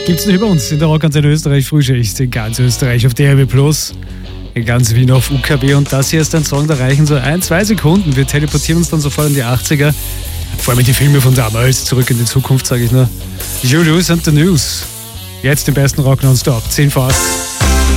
Gibt's nicht bei uns in der Rockantenne Österreich Frühschicht in ganz Österreich auf DRB Plus, in ganz Wien auf UKW. Und das hier ist ein Song, da reichen so 1-2 Sekunden. Wir teleportieren uns dann sofort in die 80er. Vor allem in die Filme von damals, zurück in die Zukunft, sage ich nur. Julius and the News. Jetzt den besten Rock nonstop. 10 vor 8.